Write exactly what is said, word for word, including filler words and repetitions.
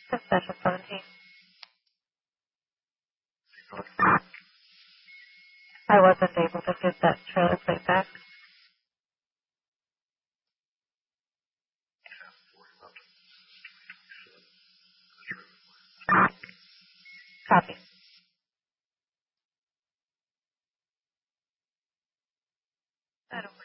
Session seventeen. I wasn't able to get that trailer plate back. Copy. I don't